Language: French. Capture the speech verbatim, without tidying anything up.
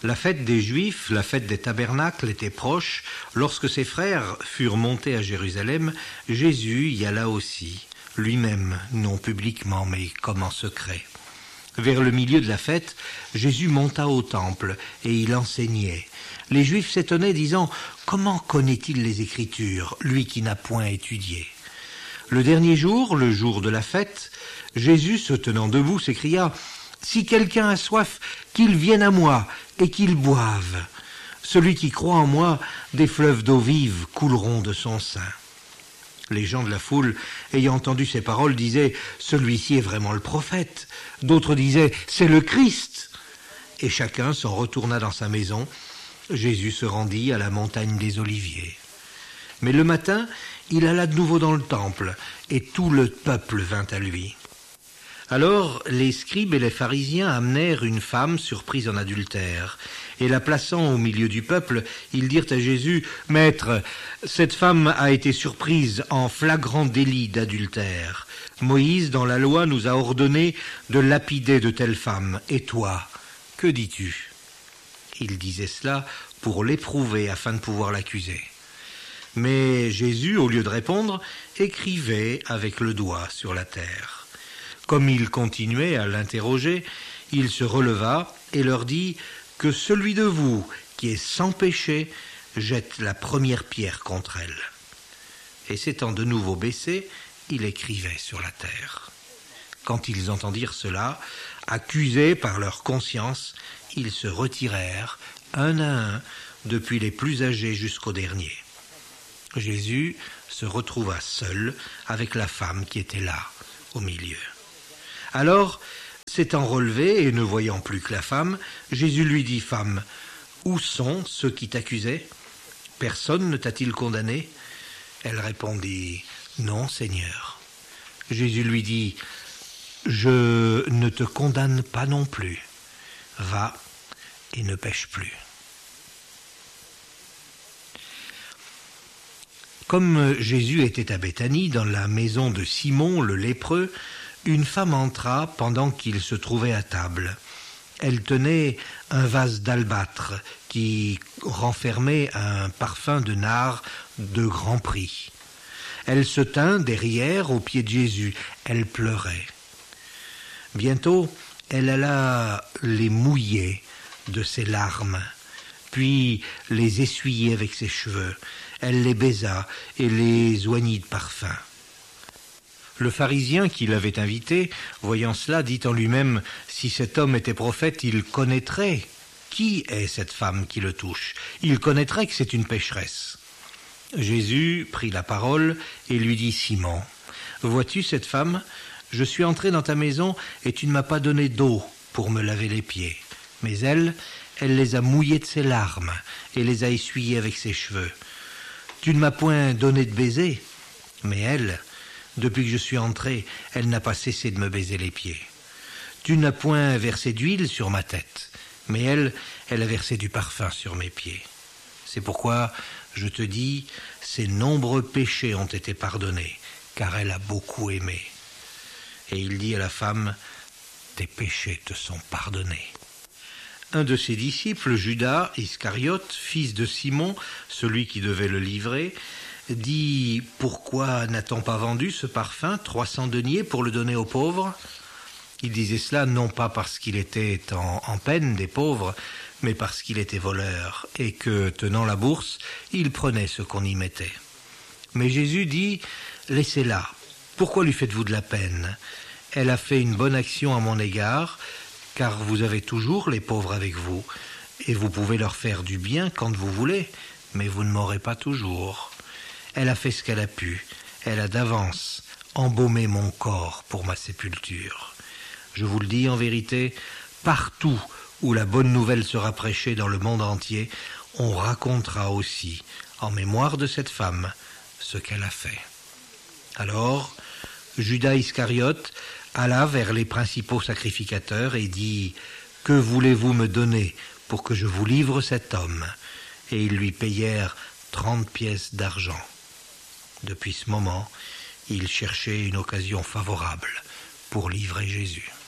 La fête des Juifs, la fête des tabernacles, était proche. Lorsque ses frères furent montés à Jérusalem, Jésus y alla aussi, lui-même, non publiquement, mais comme en secret. Vers le milieu de la fête, Jésus monta au temple et il enseignait. Les Juifs s'étonnaient, disant « Comment connaît-il les Écritures, lui qui n'a point étudié ?» Le dernier jour, le jour de la fête, Jésus, se tenant debout, s'écria « Si quelqu'un a soif, qu'il vienne à moi et qu'il boive. Celui qui croit en moi, des fleuves d'eau vive couleront de son sein. » Les gens de la foule, ayant entendu ces paroles, disaient « Celui-ci est vraiment le prophète. » D'autres disaient « C'est le Christ. » Et chacun s'en retourna dans sa maison. Jésus se rendit à la montagne des Oliviers. Mais le matin, il alla de nouveau dans le temple, et tout le peuple vint à lui. Alors les scribes et les pharisiens amenèrent une femme surprise en adultère, et la plaçant au milieu du peuple, ils dirent à Jésus « Maître, cette femme a été surprise en flagrant délit d'adultère. Moïse, dans la loi, nous a ordonné de lapider de telles femmes. Et toi, que dis-tu » Il disait cela pour l'éprouver afin de pouvoir l'accuser. Mais Jésus, au lieu de répondre, écrivait avec le doigt sur la terre. Comme il continuait à l'interroger, il se releva et leur dit « Que celui de vous qui est sans péché jette la première pierre contre elle. » Et s'étant de nouveau baissé, il écrivait sur la terre. Quand ils entendirent cela, accusés par leur conscience, ils se retirèrent, un à un, depuis les plus âgés jusqu'au dernier. Jésus se retrouva seul avec la femme qui était là, au milieu. Alors, s'étant relevé et ne voyant plus que la femme, Jésus lui dit « Femme, où sont ceux qui t'accusaient? Personne ne t'a-t-il condamné ?» Elle répondit « Non, Seigneur. » Jésus lui dit « Je ne te condamne pas non plus. Va et ne pêche plus. » Comme Jésus était à Béthanie, dans la maison de Simon le lépreux, une femme entra pendant qu'il se trouvait à table. Elle tenait un vase d'albâtre qui renfermait un parfum de nard de grand prix. Elle se tint derrière aux pieds de Jésus. Elle pleurait. Bientôt, elle alla les mouiller de ses larmes, puis les essuyer avec ses cheveux. Elle les baisa et les oignit de parfum. Le pharisien qui l'avait invité, voyant cela, dit en lui-même « Si cet homme était prophète, il connaîtrait qui est cette femme qui le touche. Il connaîtrait que c'est une pécheresse. » Jésus prit la parole et lui dit « Simon, vois-tu cette femme? Je suis entré dans ta maison et tu ne m'as pas donné d'eau pour me laver les pieds. Mais elle, elle les a mouillés de ses larmes et les a essuyés avec ses cheveux. Tu ne m'as point donné de baiser, mais elle... Depuis que je suis entré, elle n'a pas cessé de me baiser les pieds. Tu n'as point versé d'huile sur ma tête, mais elle, elle a versé du parfum sur mes pieds. C'est pourquoi, je te dis, ses nombreux péchés ont été pardonnés, car elle a beaucoup aimé. Et il dit à la femme, tes péchés te sont pardonnés. Un de ses disciples, Judas Iscariote, fils de Simon, celui qui devait le livrer, dit « Pourquoi n'a-t-on pas vendu ce parfum, trois cents deniers, pour le donner aux pauvres ?» Il disait cela non pas parce qu'il était en, en peine des pauvres, mais parce qu'il était voleur, et que, tenant la bourse, il prenait ce qu'on y mettait. Mais Jésus dit « Laissez-la, pourquoi lui faites-vous de la peine? Elle a fait une bonne action à mon égard, car vous avez toujours les pauvres avec vous, et vous pouvez leur faire du bien quand vous voulez, mais vous ne m'aurez pas toujours. » Elle a fait ce qu'elle a pu. Elle a d'avance embaumé mon corps pour ma sépulture. Je vous le dis en vérité, partout où la bonne nouvelle sera prêchée dans le monde entier, on racontera aussi, en mémoire de cette femme, ce qu'elle a fait. Alors, Judas Iscariote alla vers les principaux sacrificateurs et dit « Que voulez-vous me donner pour que je vous livre cet homme ?» Et ils lui payèrent trente pièces d'argent. Depuis ce moment, il cherchait une occasion favorable pour livrer Jésus.